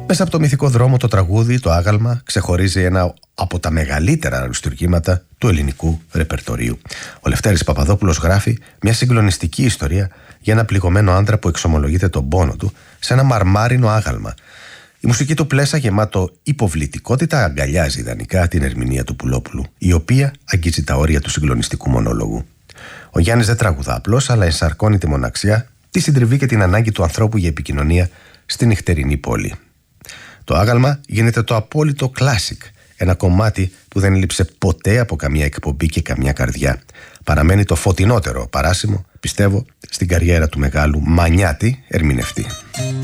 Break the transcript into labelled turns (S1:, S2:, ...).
S1: Μέσα από το μυθικό δρόμο το τραγούδι, το άγαλμα, ξεχωρίζει ένα από τα μεγαλύτερα αριστουργήματα του ελληνικού ρεπερτορίου. Ο Λευτέρης Παπαδόπουλος γράφει μια συγκλονιστική ιστορία για ένα πληγωμένο άντρα που εξομολογείται τον πόνο του σε ένα μαρμάρινο άγαλμα. Η μουσική του πλέσα, γεμάτο υποβλητικότητα, αγκαλιάζει ιδανικά την ερμηνεία του Πουλόπουλου, η οποία αγγίζει τα όρια του συγκλονιστικού μονόλογου. Ο Γιάννης δεν τραγουδά απλώς, αλλά ενσαρκώνει τη μοναξιά, τη συντριβή και την ανάγκη του ανθρώπου για επικοινωνία στη νυχτερινή πόλη. Το άγαλμα γίνεται το απόλυτο κλάσικ, ένα κομμάτι που δεν λείψε ποτέ από καμία εκπομπή και καμιά καρδιά. Παραμένει το φωτεινότερο παράσημο, πιστεύω, στην καριέρα του μεγάλου μανιάτη ερμηνευτή.